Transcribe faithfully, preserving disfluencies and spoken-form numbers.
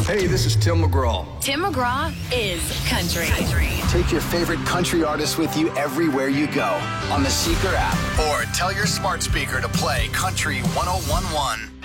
Hey, this is Tim McGraw. Tim McGraw is country. country. Take your favorite country artists with you everywhere you go on the Seeker app or tell your smart speaker to play Country one oh one one.